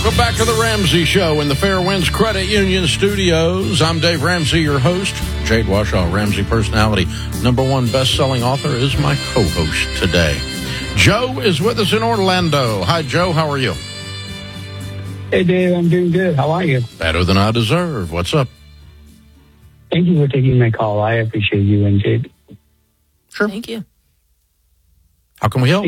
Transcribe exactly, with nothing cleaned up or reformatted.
Welcome back to the Ramsey Show in the Fairwinds Credit Union Studios. I'm Dave Ramsey, your host. Jade Washaw, Ramsey personality, number one best-selling author, is my co-host today. Joe is with us in Orlando. Hi, Joe. How are you? Hey, Dave. I'm doing good. How are you? Better than I deserve. What's up? Thank you for taking my call. I appreciate you and Jade. Sure. Thank you. How can we help?